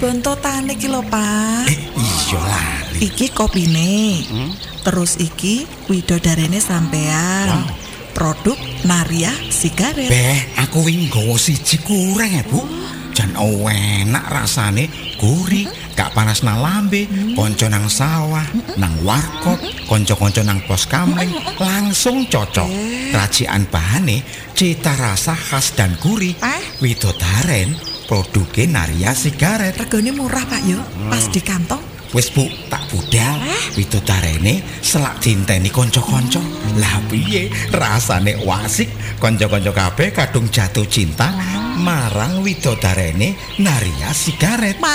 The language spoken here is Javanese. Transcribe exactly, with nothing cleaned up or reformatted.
Bontotane iki lho, Pak. Eh, iya lali. Iki kopine. Hmm? Terus iki widodarene sampean. Wow. Produk Naria Sigaret. Beh, aku wingi nggawa siji kurang ya, Bu. Jan enak rasane, gurih, hmm? gak panas nang lambe, hmm? konco nang sawah, hmm? nang warkop, hmm? konco-konco nang pos kamling, hmm? langsung cocok. Eh. Racikan bahane, cita rasa khas dan gurih. Eh? Widodaren, produknya Naria Sigaret. Regane murah, Pak yo, hmm. pas di kantong. Wis Bu, tak budal. Widodarene selak dinteni konco-konco. Hmm. Lah piye rasane wasik, konco-konco kabeh kadung jatuh cinta marang widodarene Naria Sigaret.